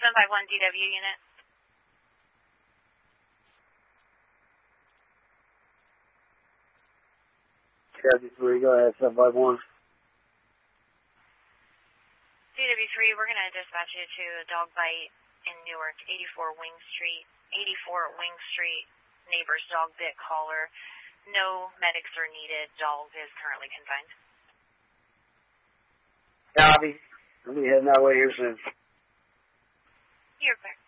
751 DW unit. DW3, go ahead, 751. DW3, we're going to dispatch you to a dog bite in Newark, 84 Wing Street. Neighbor's dog bit collar. No medics are needed. Dog is currently confined. Copy. I'll be heading that way here soon. You're clear.